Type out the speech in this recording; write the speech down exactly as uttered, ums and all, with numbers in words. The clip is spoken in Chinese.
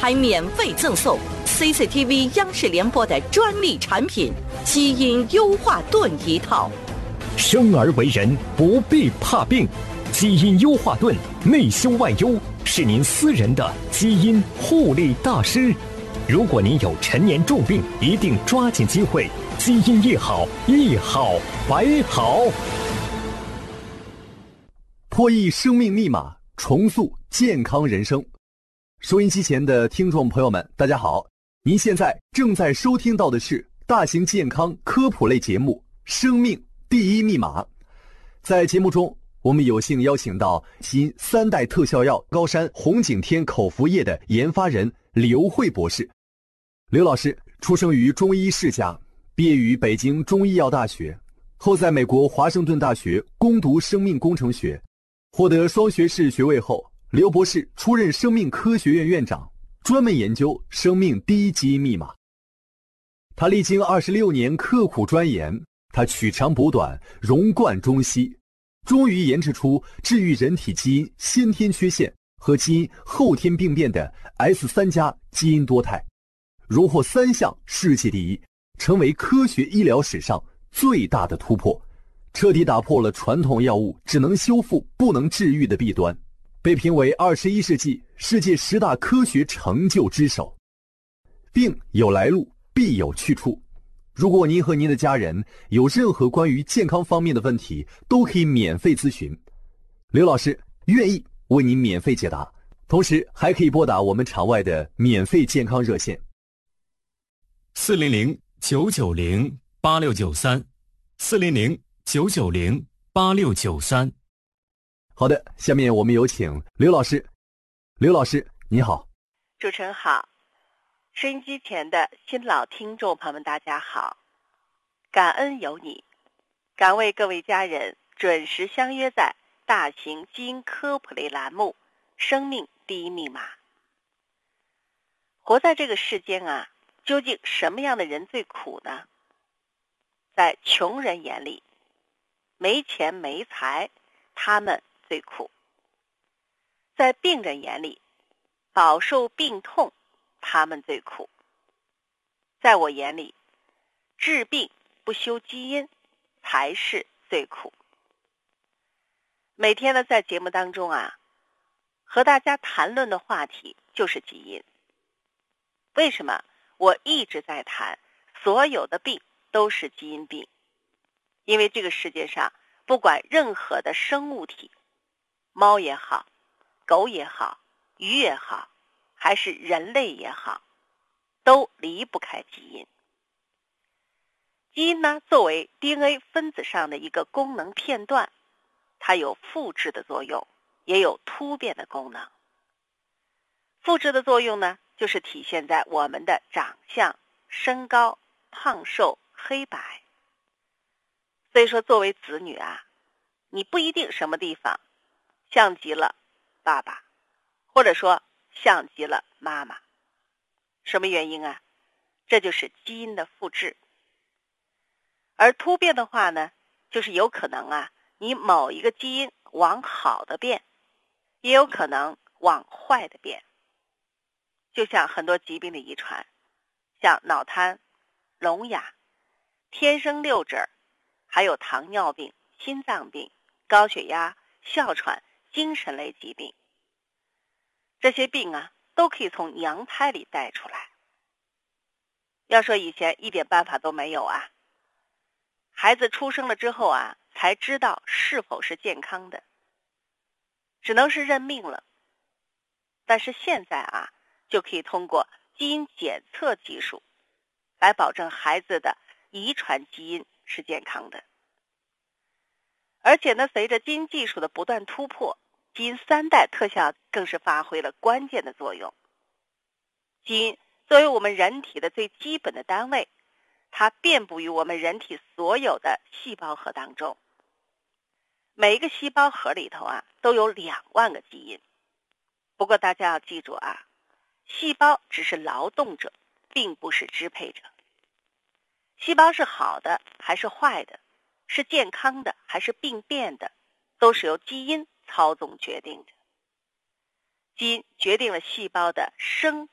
还免费赠送 C C T V 央视联播的专利产品基因优化盾一套。 生而为人不必怕病，基因优化盾内修外优，是您私人的基因护理大师。如果您有陈年重病，一定抓紧机会，基因一好，一好百好。 破译生命密码，重塑健康人生。收音机前的听众朋友们，大家好，您现在正在收听到的是大型健康科普类节目《生命第一密码》。在节目中，我们有幸邀请到基因三代特效药高山红景天口服液的研发人刘慧博士。刘老师出生于中医世家，毕业于北京中医药大学，后在美国华盛顿大学攻读生命工程学，获得双学士学位后，刘博士出任生命科学院院长，专门研究生命第一基因密码。他历经二十六年刻苦钻研，他取长补短，融贯中西，终于研制出治愈人体基因先天缺陷和基因后天病变的 S 三 加基因多肽，荣获三项世界第一，成为科学医疗史上最大的突破，彻底打破了传统药物只能修复不能治愈的弊端，被评为二十一世纪世界十大科学成就之首。病有来路，必有去处。如果您和您的家人有任何关于健康方面的问题，都可以免费咨询，刘老师愿意为您免费解答，同时还可以拨打我们场外的免费健康热线四零零九九零八六九三，四零零九九零八六九三。 好的，下面我们有请刘老师。刘老师，你好。 主持人好，收音机前的新老听众朋友们，大家好。感恩有你，感为各位家人准时相约在大型基因科普类栏目《生命第一密码》。活在这个世间啊，究竟什么样的人最苦呢？在穷人眼里，没钱没财，他们最苦；在病人眼里，饱受病痛，他们最苦；在我眼里，治病不修基因，才是最苦。每天呢，在节目当中啊，和大家谈论的话题就是基因。为什么我一直在谈所有的病都是基因病？因为这个世界上不管任何的生物体，猫也好，狗也好，鱼也好，还是人类也好，都离不开基因。基因呢，作为 D N A 分子上的一个功能片段，它有复制的作用，也有突变的功能。复制的作用呢，就是体现在我们的长相、身高、胖瘦、黑白。所以说作为子女啊，你不一定什么地方像极了爸爸，或者说像极了妈妈。什么原因啊？这就是基因的复制。而突变的话呢，就是有可能啊，你某一个基因往好的变，也有可能往坏的变。就像很多疾病的遗传，像脑瘫、聋哑、天生六指，还有糖尿病、心脏病、高血压、哮喘、精神类疾病，这些病啊，都可以从娘胎里带出来。要说以前一点办法都没有啊，孩子出生了之后啊，才知道是否是健康的，只能是认命了。但是现在啊，就可以通过基因检测技术来保证孩子的遗传基因是健康的。而且呢，随着基因技术的不断突破，基因三代特效更是发挥了关键的作用。基因作为我们人体的最基本的单位，它遍布于我们人体所有的细胞核当中。每一个细胞核里头啊，都有两万个基因。不过大家要记住啊，细胞只是劳动者，并不是支配者。细胞是好的还是坏的，是健康的还是病变的，都是由基因操纵决定的。基因决定了细胞的生